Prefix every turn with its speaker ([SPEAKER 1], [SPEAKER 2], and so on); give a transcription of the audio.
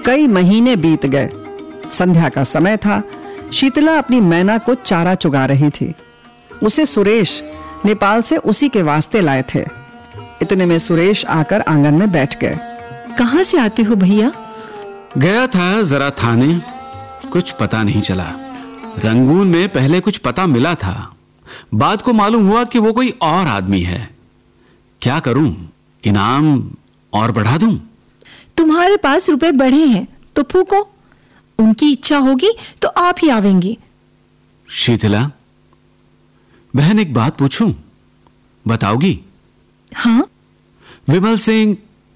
[SPEAKER 1] कई महीने बीत गए। संध्या का समय था। शीतला अपनी मैना को चारा चुगा रही थी। उसे सुरेश नेपाल से उसी के वास्ते लाए थे। इतने में सुरेश आकर आंगन में बैठ गए।
[SPEAKER 2] कहां से आते हो भैया?
[SPEAKER 3] गया था जरा थाने, कुछ पता नहीं चला। रंगून में पहले कुछ पता मिला था, बाद को मालूम हुआ कि वो कोई और आदमी है। क्या करूं, इनाम और बढ़ा दूं?
[SPEAKER 2] तुम्हारे पास रुपए बढ़े हैं तो फूको, उनकी इच्छा होगी तो आप ही आवेंगी।
[SPEAKER 3] शीतला बहन, एक बात पूछूं, बताओगी?
[SPEAKER 2] हाँ।
[SPEAKER 3] विमल सिंह